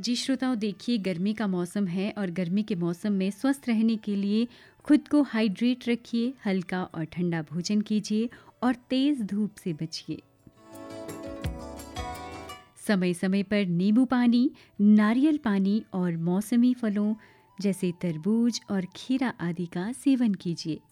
जी श्रोताओं, देखिए गर्मी का मौसम है और गर्मी के मौसम में स्वस्थ रहने के लिए खुद को हाइड्रेट रखिए, हल्का और ठंडा भोजन कीजिए और तेज धूप से बचिए। समय समय पर नींबू पानी, नारियल पानी और मौसमी फलों जैसे तरबूज और खीरा आदि का सेवन कीजिए।